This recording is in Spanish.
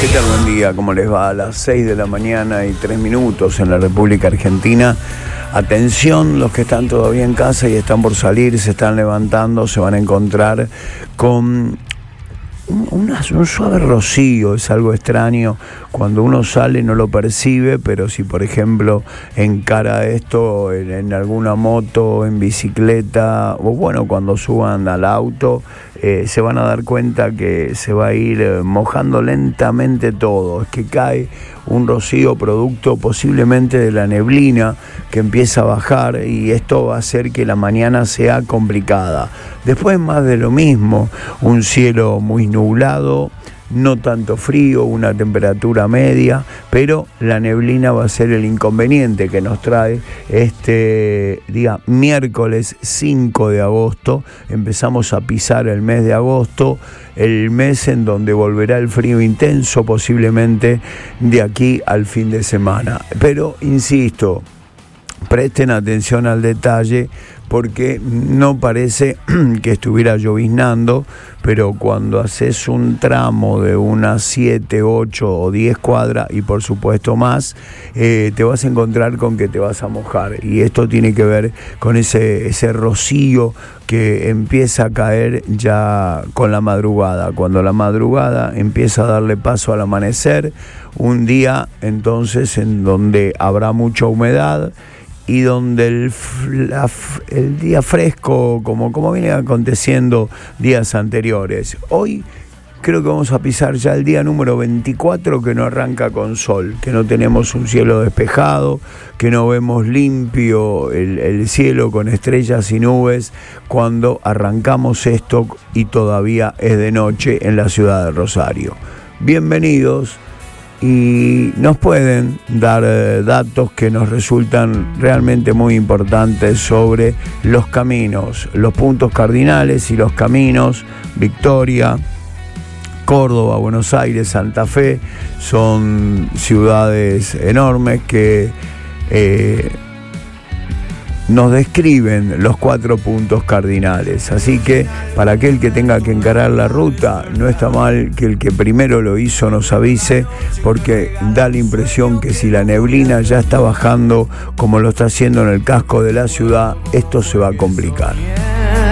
¿Qué tal? Buen día, ¿cómo les va? A las 6 de la mañana y 3 minutos en la República Argentina. Atención, los que están todavía en casa y están por salir, se están levantando, se van a encontrar con un suave rocío. Es algo extraño, cuando uno sale no lo percibe, pero si por ejemplo encara esto en alguna moto, en bicicleta, o bueno, cuando suban al auto, se van a dar cuenta que se va a ir mojando lentamente todo. Es que cae un rocío producto posiblemente de la neblina que empieza a bajar, y esto va a hacer que la mañana sea complicada. Después más de lo mismo, un cielo muy nublado, no tanto frío, una temperatura media, pero la neblina va a ser el inconveniente que nos trae este día miércoles 5 de agosto. Empezamos a pisar el mes de agosto, el mes en donde volverá el frío intenso, posiblemente de aquí al fin de semana. Pero insisto, presten atención al detalle, porque no parece que estuviera lloviznando, pero cuando haces un tramo de unas 7, 8 o 10 cuadras, y por supuesto más, te vas a encontrar con que te vas a mojar. Y esto tiene que ver con ese rocío que empieza a caer ya con la madrugada. Cuando la madrugada empieza a darle paso al amanecer, un día entonces en donde habrá mucha humedad, y donde el día fresco, como viene aconteciendo días anteriores. Hoy creo que vamos a pisar ya el día número 24 que no arranca con sol, que no tenemos un cielo despejado, que no vemos limpio el cielo con estrellas y nubes cuando arrancamos esto y todavía es de noche en la ciudad de Rosario. Bienvenidos. Y nos pueden dar datos que nos resultan realmente muy importantes sobre los caminos, los puntos cardinales y los caminos. Victoria, Córdoba, Buenos Aires, Santa Fe, son ciudades enormes que nos describen los 4 puntos cardinales. Así que para aquel que tenga que encarar la ruta, no está mal que el que primero lo hizo nos avise, porque da la impresión que si la neblina ya está bajando como lo está haciendo en el casco de la ciudad, esto se va a complicar.